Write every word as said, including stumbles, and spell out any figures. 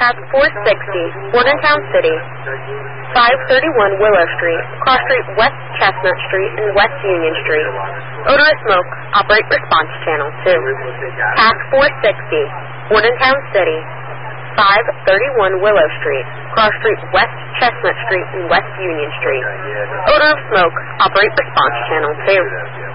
Task four sixty, Bordentown City, five thirty-one Willow Street, Cross Street, West Chestnut Street, and West Union Street. Odor of smoke. Operate response channel two. Task four sixty, Bordentown City, five thirty-one Willow Street, Cross Street, West Chestnut Street, and West Union Street. Odor of smoke. Operate response channel two.